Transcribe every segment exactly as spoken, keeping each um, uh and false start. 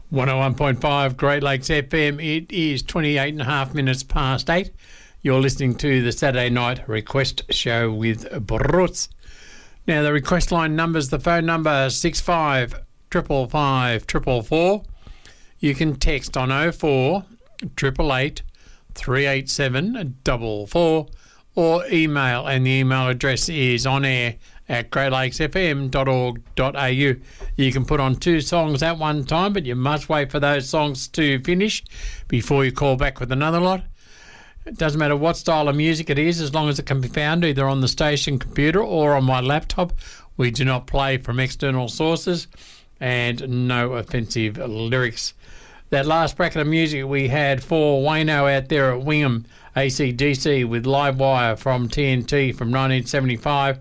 one oh one point five Great Lakes F M. It is twenty-eight and a half minutes past eight. You're listening to the Saturday Night Request Show with Bruce. Now, the request line numbers, the phone number six five five five five four four. You can text on oh four eight eight eight three eight seven four four or email, and the email address is on air at great lakes f m dot org dot a u. You can put on two songs at one time, but you must wait for those songs to finish before you call back with another lot. It doesn't matter what style of music it is, as long as it can be found either on the station computer or on my laptop. We do not play from external sources, and no offensive lyrics. That last bracket of music we had for Wayno out there at Wingham, A C D C with Live Wire from T N T from nineteen seventy-five.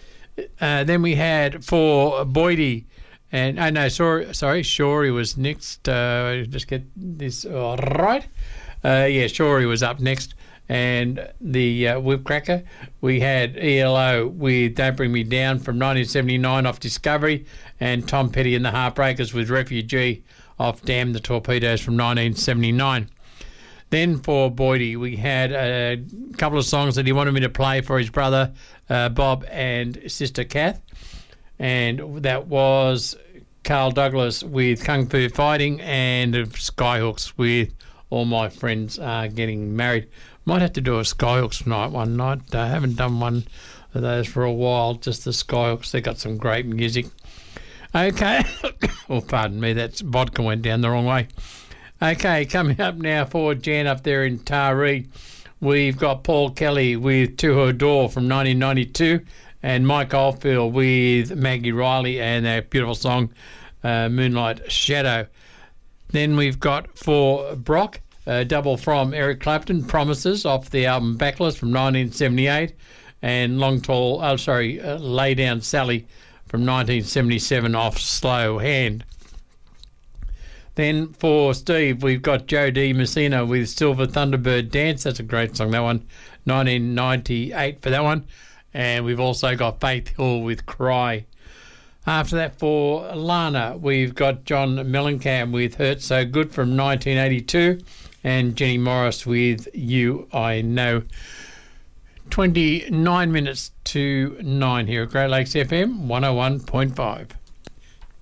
Uh, then we had for Boydie, and oh no, sorry, sorry, Shorey was next. Uh, just get this all right. Uh, yeah, Shorey was up next, and the uh, Whip Cracker. We had E L O with Don't Bring Me Down from nineteen seventy-nine off Discovery, and Tom Petty and the Heartbreakers with Refugee off Damn the Torpedoes from nineteen seventy-nine. Then for Boydie, we had a couple of songs that he wanted me to play for his brother uh, Bob and sister Kath, and that was Carl Douglas with Kung Fu Fighting and Skyhooks with All My Friends Are Getting Married. Might have to do a Skyhooks night one night. I haven't done one of those for a while, just the Skyhooks. They got some great music. Okay. Oh, pardon me, that vodka went down the wrong way. Okay, coming up now for Jan up there in Taree, we've got Paul Kelly with To Her Door from nineteen ninety-two, and Mike Oldfield with Maggie Riley and that beautiful song uh, Moonlight Shadow. Then we've got for Brock, a double from Eric Clapton, Promises, off the album Backless from nineteen seventy-eight, and Long Tall, oh sorry, uh, Lay Down Sally from nineteen seventy-seven off Slow Hand. Then for Steve, we've got Joe D. Messina with Silver Thunderbird Dance. That's a great song, that one. nineteen ninety-eight for that one. And we've also got Faith Hill with Cry. After that, for Lana, we've got John Mellencamp with Hurt So Good from nineteen eighty-two, and Jenny Morris with You I Know. twenty-nine minutes to nine here at Great Lakes F M one oh one point five.